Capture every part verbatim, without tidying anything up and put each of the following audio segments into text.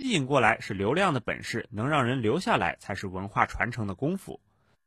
吸引过来是流量的本事，能让人留下来才是文化传承的功夫。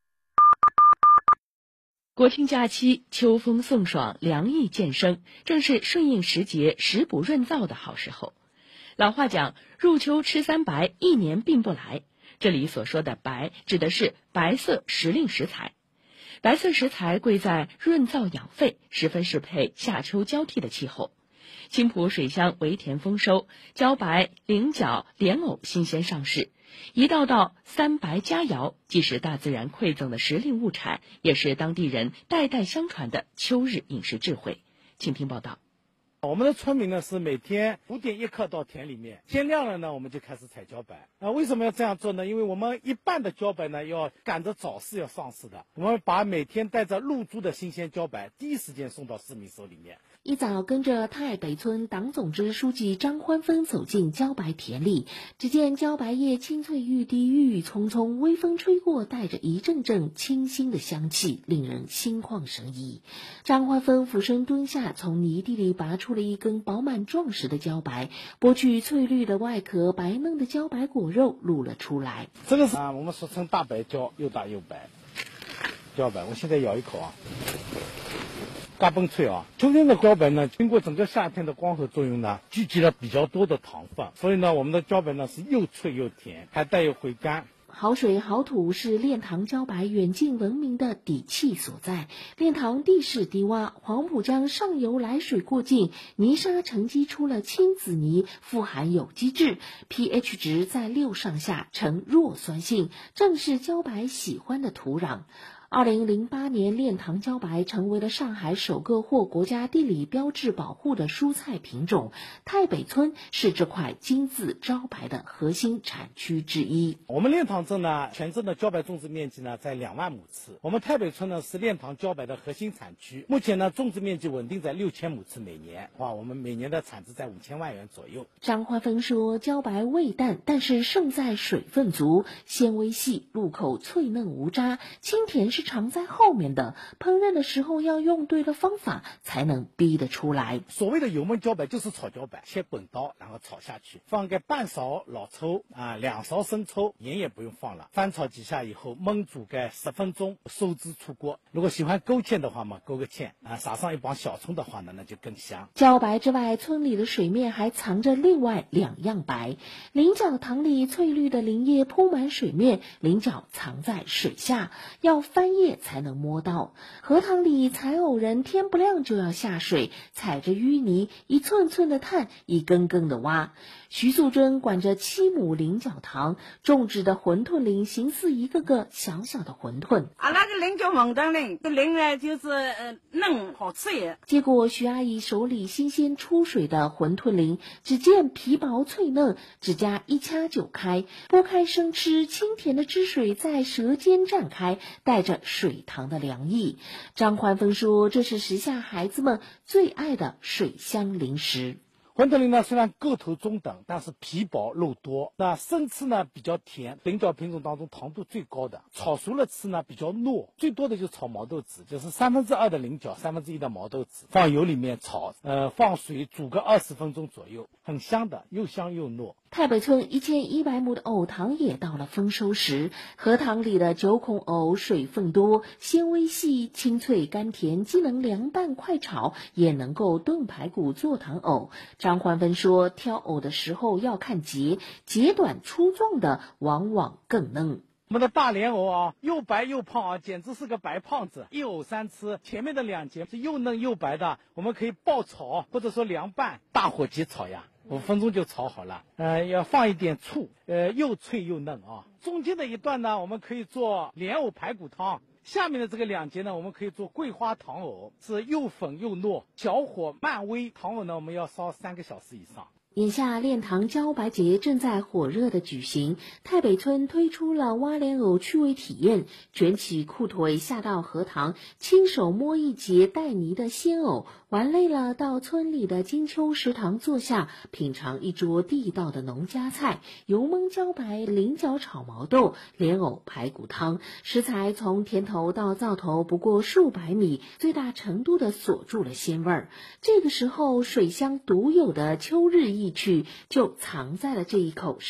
国庆假期，秋风送爽，凉意渐生，正是顺应时节、食补润燥的好时候。老话讲，入秋吃三白，一年病不来。这里所说的白，指的是白色时令食材。白色食材贵在润燥养肺，十分适配夏秋交替的气候。青浦水乡围田丰收，茭白、菱角、莲藕新鲜上市，一道道三白佳肴，既是大自然馈赠的时令物产，也是当地人代代相传的秋日饮食智慧。请听报道。 我们的村民呢是每天五点一刻到田里面，天亮了呢我们就开始采茭白。啊，为什么要这样做呢？因为我们一半的茭白呢要赶着早市要上市的，我们把每天带着入株的新鲜茭白第一时间送到市民手里面。 一早跟着太北村党总支书记张欢芬走进茭白田里，只见茭白叶青翠欲滴，郁郁葱葱，微风吹过，带着一阵阵清新的香气，令人心旷神怡。张欢芬俯身蹲下，从泥地里拔出了一根饱满壮实的茭白，剥去翠绿的外壳，白嫩的茭白果肉露了出来。 这个是啊，我们俗称大白茭，又大又白。茭白，我现在咬一口啊。嘎嘣脆啊！秋天的茭白呢，经过整个夏天的光合作用呢，聚集了比较多的糖分，所以呢，我们的茭白呢是又脆又甜，还带有回甘。 好水好土是练塘茭白远近闻名的底气所在。练塘地势低洼，黄浦江上游来水过境，泥沙沉积出了青紫泥，富含有机质 ，pH 值在六上下，呈弱酸性，正是茭白喜欢的土壤。二零零八年，练塘茭白成为了上海首个获国家地理标志保护的蔬菜品种。太北村是这块金字招牌的核心产区之一。 我们练塘镇呢，全镇的茭白种植面积呢在两万亩次。我们太北村呢是练塘茭白的核心产区，目前呢种植面积稳定在六千亩次每年。哇，我们每年的产值在五千万元左右。 张欢芬说，茭白味淡，但是胜在水分足，纤维细，入口脆嫩无渣，清甜是藏在后面的，烹饪的时候要用对了方法，才能逼得出来。 所谓的油焖茭白就是炒茭白，切滚刀，然后炒下去，放个半勺老抽啊，两勺生抽，盐也不用放了，翻炒几下以后焖煮个十分钟，收汁出锅。如果喜欢勾芡的话嘛，勾个芡啊，撒上一帮小葱的话呢，那就更香。 茭白之外，村里的水面还藏着另外两样白。菱角塘里翠绿的林叶铺满水面，菱角藏在水下，要翻叶才能摸到。荷塘里采藕人天不亮就要下水，踩着淤泥，一寸寸的探，一根根的挖。徐素贞管着七亩菱角塘，种植的馄饨林形似一个个小小的馄饨。 啊，那个菱叫馄饨林，这菱呢就是呃嫩好吃也。 结果徐阿姨手里新鲜出水的馄饨林，只见皮薄脆嫩，指甲一掐就开，剥开生吃，清甜的汁水在舌尖绽开，带着水塘的凉意。张欢芬说，这是时下孩子们最爱的水乡零食。 馄饨林呢虽然个头中等，但是皮薄肉多。那生吃呢比较甜，菱角品种当中糖度最高的。炒熟了吃呢比较糯，最多的就是炒毛豆籽，就是三分之二的菱角，三分之一的毛豆籽，放油里面炒，呃，放水煮个二十分钟左右，很香的，又香又糯。 太北村一千一百亩的藕塘也到了丰收时，荷塘里的九孔藕水分多，纤维细，清脆甘甜，既能凉拌快炒，也能够炖排骨做糖藕。张欢芬说，挑藕的时候要看节，节短粗壮的往往更嫩。 我们的大莲藕啊，又白又胖啊，简直是个白胖子。一藕三吃，前面的两节是又嫩又白的，我们可以爆炒或者说凉拌，大火急炒呀，五分钟就炒好了。呃，要放一点醋，呃，又脆又嫩啊。中间的一段呢，我们可以做莲藕排骨汤。下面的这个两节呢，我们可以做桂花糖藕，是又粉又糯，小火慢煨。糖藕呢，我们要烧三个小时以上。 眼下练塘茭白节正在火热的举行，太北村推出了挖莲藕趣味体验，卷起裤腿下到荷塘，亲手摸一节带泥的鲜藕，玩累了到村里的金秋食堂坐下，品尝一桌地道的农家菜，油焖茭白、菱角炒毛豆、莲藕排骨汤。食材从田头到灶头不过数百米，最大程度的锁住了鲜味儿。这个时候，水乡独有的秋日意趣就藏在了这一口